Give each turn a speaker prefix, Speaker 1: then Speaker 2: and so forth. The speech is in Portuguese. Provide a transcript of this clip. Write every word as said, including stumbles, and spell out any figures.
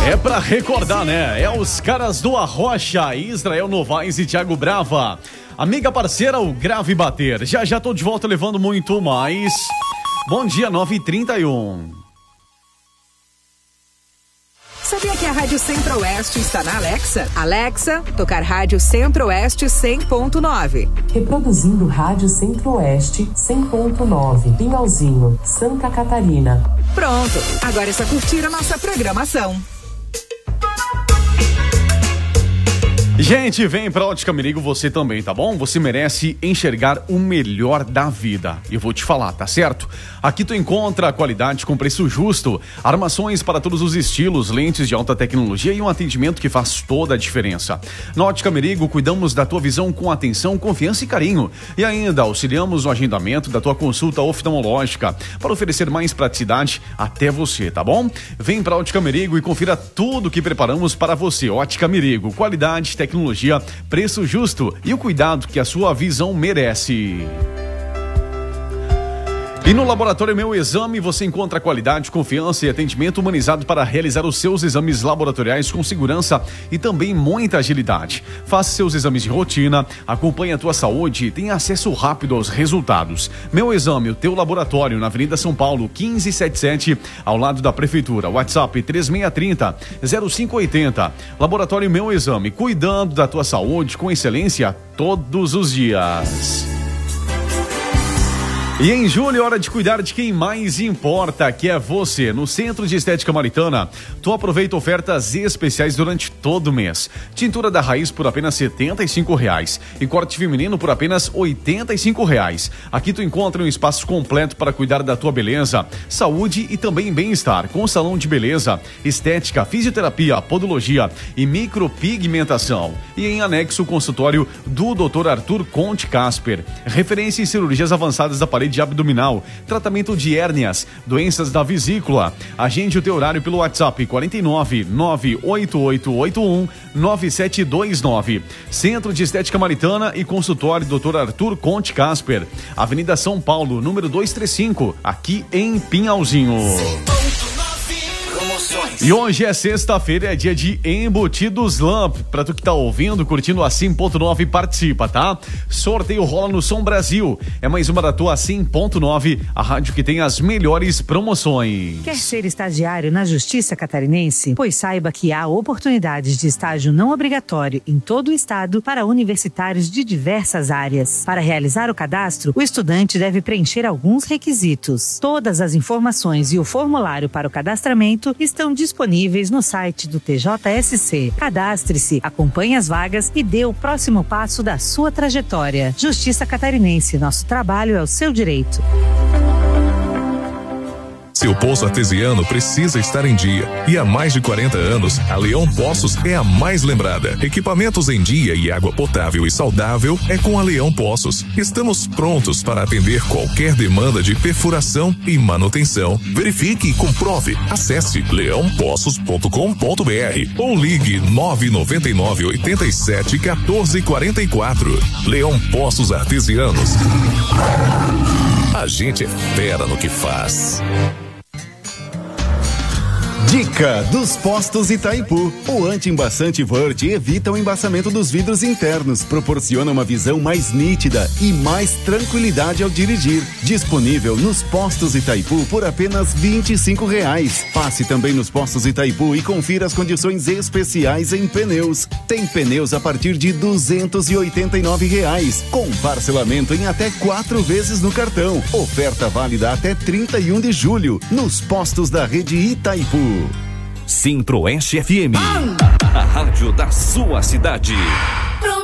Speaker 1: É pra recordar, né? É os caras do Arrocha, Israel Novaes e Thiago Brava. Amiga parceira, o Grave Bater. Já já tô de volta levando muito mais. Bom dia, nove e trinta e um.
Speaker 2: Sabia que a Rádio Centro-Oeste está na Alexa? Alexa, tocar Rádio Centro-Oeste cem ponto nove.
Speaker 3: Reproduzindo Rádio Centro-Oeste cem ponto nove. Pinhalzinho, Santa Catarina.
Speaker 2: Pronto, agora é só curtir a nossa programação.
Speaker 1: Gente, vem pra Ótica Merigo você também, tá bom? Você merece enxergar o melhor da vida. Eu vou te falar, tá certo? Aqui tu encontra qualidade com preço justo, armações para todos os estilos, lentes de alta tecnologia e um atendimento que faz toda a diferença. Na Ótica Merigo, cuidamos da tua visão com atenção, confiança e carinho. E ainda auxiliamos no agendamento da tua consulta oftalmológica para oferecer mais praticidade até você, tá bom? Vem pra Ótica Merigo e confira tudo que preparamos para você. Ótica Merigo, qualidade, tecnologia, tecnologia, preço justo e o cuidado que a sua visão merece. E no Laboratório Meu Exame você encontra qualidade, confiança e atendimento humanizado para realizar os seus exames laboratoriais com segurança e também muita agilidade. Faça seus exames de rotina, acompanhe a tua saúde e tenha acesso rápido aos resultados. Meu Exame, o teu laboratório, na Avenida São Paulo, quinze setenta e sete, ao lado da Prefeitura. WhatsApp três seis três zero, zero cinco oito zero. Laboratório Meu Exame, cuidando da tua saúde com excelência todos os dias. E em julho é hora de cuidar de quem mais importa, que é você. No Centro de Estética Maritana, tu aproveita ofertas especiais durante todo o mês. Tintura da raiz por apenas setenta e cinco reais e corte feminino por apenas oitenta e cinco reais. Aqui tu encontra um espaço completo para cuidar da tua beleza, saúde e também bem-estar, com salão de beleza, estética, fisioterapia, podologia e micropigmentação. E em anexo o consultório do doutor Arthur Conte Casper, referência em cirurgias avançadas da parede abdominal, tratamento de hérnias, doenças da vesícula. Agende o teu horário pelo WhatsApp quarenta e nove, nove oito oito oito um, nove sete dois nove. Centro de Estética Maritana e consultório doutor Arthur Conte Casper, Avenida São Paulo, número duzentos e trinta e cinco, aqui em Pinhalzinho. E hoje é sexta-feira, é dia de Embutidos Lamp. Pra tu que tá ouvindo, curtindo a cem ponto nove, participa, tá? Sorteio rola no Som Brasil. É mais uma da tua cem ponto nove, a rádio que tem as melhores promoções.
Speaker 4: Quer ser estagiário na Justiça Catarinense? Pois saiba que há oportunidades de estágio não obrigatório em todo o estado para universitários de diversas áreas. Para realizar o cadastro, o estudante deve preencher alguns requisitos. Todas as informações e o formulário para o cadastramento estão disponíveis no site do T J S C. Cadastre-se, acompanhe as vagas e dê o próximo passo da sua trajetória. Justiça Catarinense, nosso trabalho é o seu direito.
Speaker 5: Seu poço artesiano precisa estar em dia. E há mais de quarenta anos, a Leão Poços é a mais lembrada. Equipamentos em dia e água potável e saudável é com a Leão Poços. Estamos prontos para atender qualquer demanda de perfuração e manutenção. Verifique e comprove. Acesse leão poços ponto com ponto b r ou ligue nove nove nove, oito sete, um quatro quatro quatro. Leão Poços Artesianos. A gente é fera no que faz.
Speaker 6: Dica dos Postos Itaipu. O anti-embaçante Vert evita o embaçamento dos vidros internos, proporciona uma visão mais nítida e mais tranquilidade ao dirigir. Disponível nos Postos Itaipu por apenas vinte e cinco reais. Passe também nos Postos Itaipu e confira as condições especiais em pneus. Tem pneus a partir de duzentos e oitenta e nove reais, com parcelamento em até quatro vezes no cartão. Oferta válida até trinta e um de julho, nos postos da rede Itaipu.
Speaker 7: Centro-Oeste F M, a rádio da sua cidade.